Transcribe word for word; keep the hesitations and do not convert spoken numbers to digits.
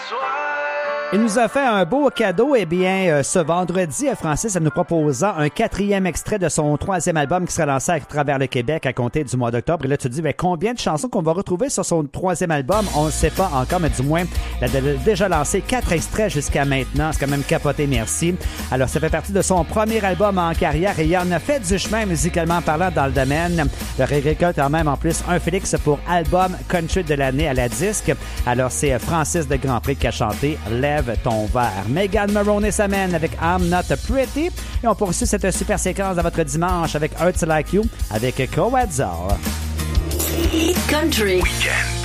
Il nous a fait un beau cadeau, eh bien, euh, ce vendredi, Francis, en nous proposant un quatrième extrait de son troisième album qui sera lancé à travers le Québec à compter du mois d'octobre. Et là, tu te dis, ben, combien de chansons qu'on va retrouver sur son troisième album? On ne sait pas encore, mais du moins, il a déjà lancé quatre extraits jusqu'à maintenant. C'est quand même capoté, merci. Alors, ça fait partie de son premier album en carrière et il en a fait du chemin musicalement parlant dans le domaine. Il récolte quand même en plus un Félix pour album country de l'année à la disque. Alors, c'est Francis de Grandpré qui a chanté Lève ton verre. Megan Maroney s'amène avec I'm Not Pretty. Et on poursuit cette super séquence de votre dimanche avec Hurts Like You avec Coadzar. Country Weekend.